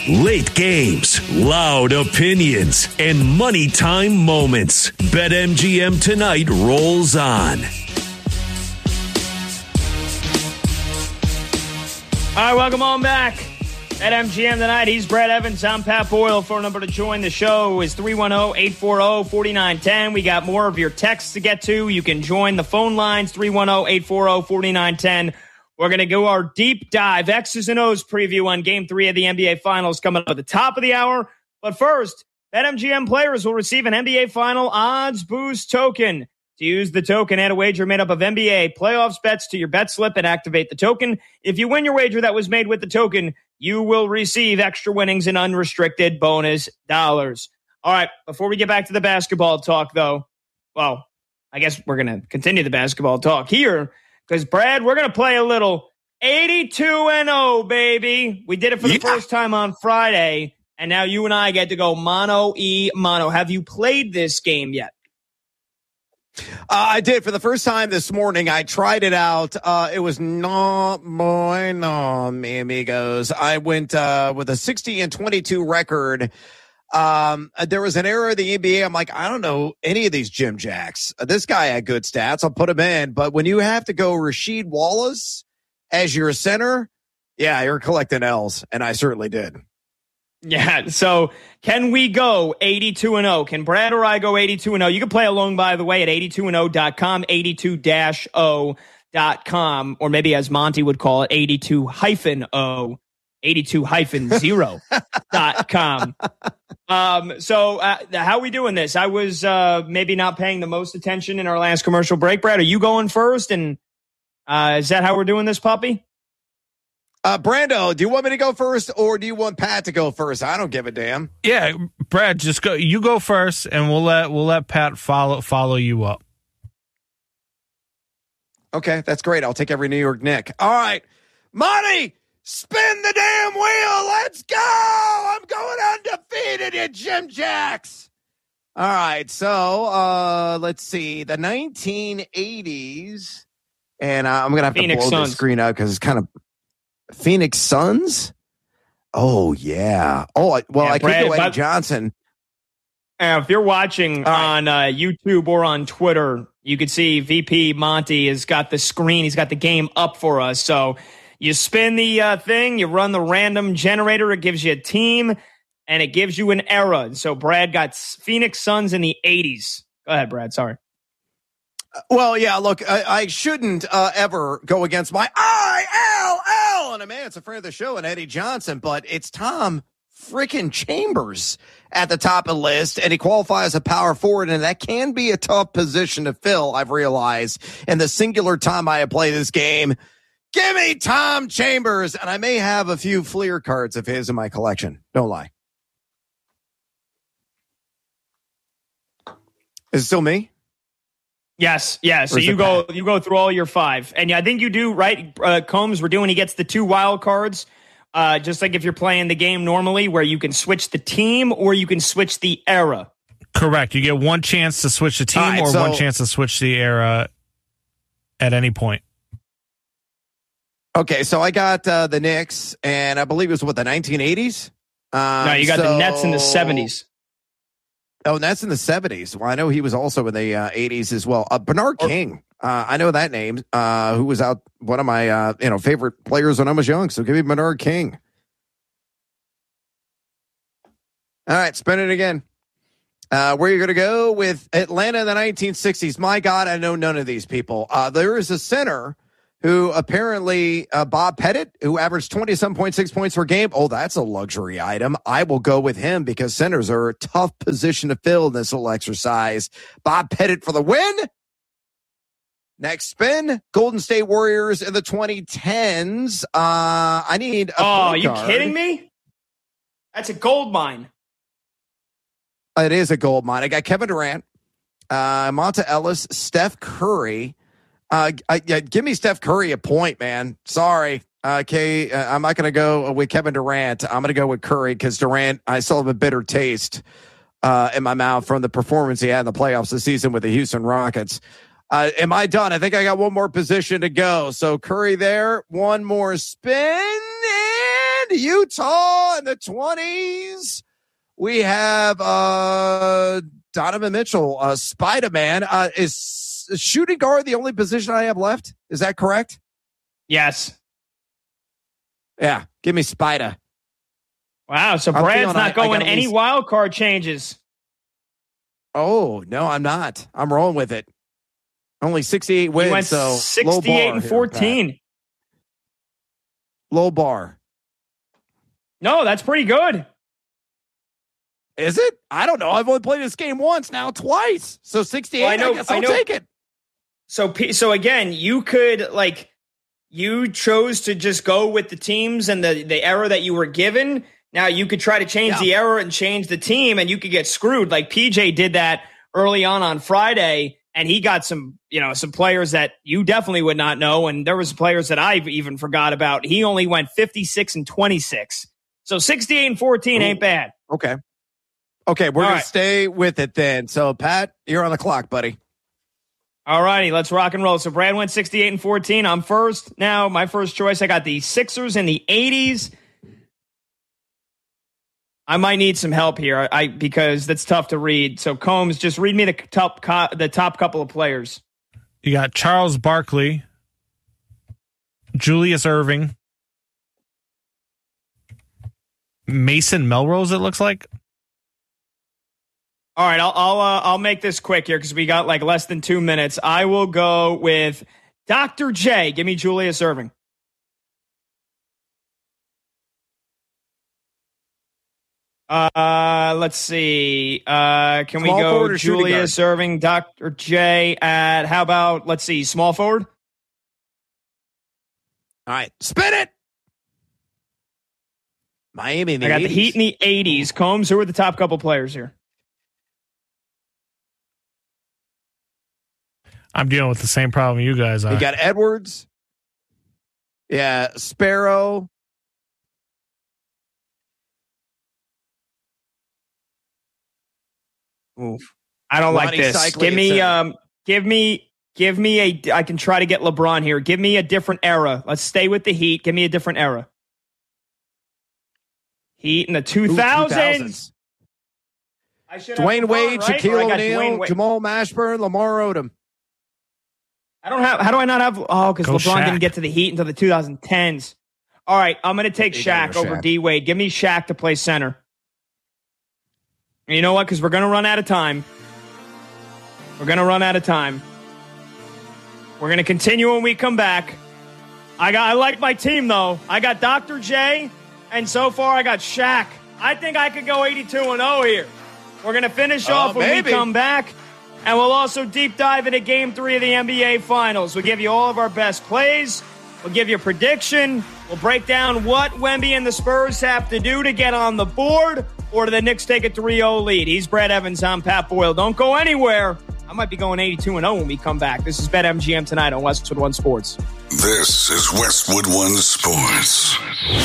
Late games, loud opinions, and money time moments. BetMGM tonight rolls on. All right, welcome on back. BetMGM tonight. He's Brad Evans. I'm Pat Boyle. Phone number to join the show is 310-840-4910. We got more of your texts to get to. You can join the phone lines, 310-840-4910. We're going to go our deep dive X's and O's preview on Game 3 of the NBA Finals coming up at the top of the hour. But first, BetMGM players will receive an NBA Final Odds Boost token. To use the token, add a wager made up of NBA playoffs bets to your bet slip and activate the token. If you win your wager that was made with the token, you will receive extra winnings and unrestricted bonus dollars. All right, before we get back to the basketball talk, though, well, I guess we're going to continue the basketball talk here. Because, Brad, we're going to play a little 82-0, baby. We did it for the first time on Friday, and now you and I get to go mano-e-mano. Have you played this game yet? I did for the first time this morning. I tried it out. It was not bueno, mi amigos. I went with a 60-22 record. There was an era of the NBA. I'm like, I don't know any of these Jim Jacks. This guy had good stats. I'll put him in. But when you have to go Rasheed Wallace as your center, yeah, you're collecting L's. And I certainly did. Yeah. So can we go 82-0? Can Brad or I go 82-0? You can play along, by the way, at 82-0.com, 82-0.com, or maybe as Monty would call it, 82-0. 82-0.com. So how are we doing this? I was maybe not paying the most attention in our last commercial break. Brad, are you going first? And is that how we're doing this, puppy? Brando, do you want me to go first or do you want Pat to go first? I don't give a damn. Yeah, Brad, just go. You go first, and we'll let Pat follow you up. Okay, that's great. I'll take every New York Knick. All right, Monty, spin the damn wheel. Let's go. I'm going undefeated, you Jim Jacks. All right, so let's see. The 1980s, and I'm going to have Phoenix to blow Suns. the screen out because it's kind of Phoenix Suns. Oh, yeah. Oh, well, yeah, I could go Eddie Johnson. If you're watching on YouTube or on Twitter, you could see VP Monty has got the screen. He's got the game up for us. So you spin the thing, you run the random generator. It gives you a team, and it gives you an era. So Brad got Phoenix Suns in the 80s. Go ahead, Brad. Sorry. Well, yeah, look, I shouldn't ever go against my ILL. And a man, it's a friend of the show, and Eddie Johnson, but it's Tom freaking Chambers at the top of the list, and he qualifies as a power forward, and that can be a tough position to fill, I've realized, in the singular time I have played this game. Give me Tom Chambers, and I may have a few Fleer cards of his in my collection. Don't lie. Is it still me? Yes. So you go through all your five. And I think you do, right? Combs, we're doing, he gets the 2 wild cards. Just like if you're playing the game normally, where you can switch the team or you can switch the era. Correct. You get one chance to switch the team one chance to switch the era at any point. Okay, so I got the Knicks, and I believe it was, the 1980s? No, you got the Nets in the 70s. Oh, that's in the 70s. Well, I know he was also in the 80s as well. Bernard King, I know that name, who was out one of my favorite players when I was young. So give me Bernard King. All right, spin it again. Where are you going to go with Atlanta in the 1960s? My God, I know none of these people. There is a center who apparently, Bob Pettit, who averaged 27.6 points per game. Oh, that's a luxury item. I will go with him because centers are a tough position to fill in this little exercise. Bob Pettit for the win. Next spin, Golden State Warriors in the 2010s. I need a are you kidding me? That's a gold mine. It is a gold mine. I got Kevin Durant, Monta Ellis, Steph Curry. Give me Steph Curry a point, man. Sorry. Okay, I'm not going to go with Kevin Durant. I'm going to go with Curry because Durant, I still have a bitter taste in my mouth from the performance he had in the playoffs this season with the Houston Rockets. Am I done? I think I got one more position to go. So Curry there, one more spin, and Utah in the 20s. We have Donovan Mitchell, Spider-Man. Is shooting guard the only position I have left? Is that correct? Yes. Yeah, give me Spider. Wow, so Brad's not going any wild card changes. Oh, no, I'm not. I'm rolling with it. Only 68 wins, went so 68 and 14. Low bar. No, that's pretty good. Is it? I don't know. I've only played this game once, now twice. So 68, well, I guess I'll take it. So again, you could, you chose to just go with the teams and the error that you were given. Now you could try to change the error and change the team, and you could get screwed. Like PJ did that early on Friday, and he got some players that you definitely would not know, and there was players that I even forgot about. He only went 56 and 26. So 68 and 14 ain't bad. Okay, we're going to stay with it then. So, Pat, you're on the clock, buddy. All righty, let's rock and roll. So Brad went 68 and 14. I'm first now. My first choice, I got the Sixers in the 80s. I might need some help here because that's tough to read. So Combs, just read me the top couple of players. You got Charles Barkley, Julius Erving, Mason Melrose, it looks like. All right, I'll make this quick here because we got less than 2 minutes. I will go with Dr. J. Give me Julius Erving. Let's see. Can we go Julius Erving, Dr. J at how about let's see, small forward? All right, spin it. Miami in the 80s. I got the Heat in the 80s. Combs, who are the top couple players here? I'm dealing with the same problem you guys are. You got Edwards. Yeah, Sparrow. Oof. I don't like this. Give me I can try to get LeBron here. Give me a different era. Let's stay with the Heat. Give me a different era. Heat in the 2000s. Dwayne Wade, right? Shaquille O'Neal, Jamal Mashburn, Lamar Odom. How do I not have? Oh, because LeBron didn't get to the Heat until the 2010s. All right, I'm going to take Shaq over D Wade. Give me Shaq to play center. And you know what? Because we're going to run out of time. We're going to continue when we come back. I like my team, though. I got Dr. J, and so far I got Shaq. I think I could go 82-0 here. We're going to finish off when we come back, and we'll also deep dive into Game 3 of the NBA Finals. We'll give you all of our best plays. We'll give you a prediction. We'll break down what Wemby and the Spurs have to do to get on the board, or do the Knicks take a 3-0 lead? He's Brad Evans. I'm Pat Boyle. Don't go anywhere. I might be going 82-0 when we come back. This is BetMGM tonight on Westwood One Sports. This is Westwood One Sports.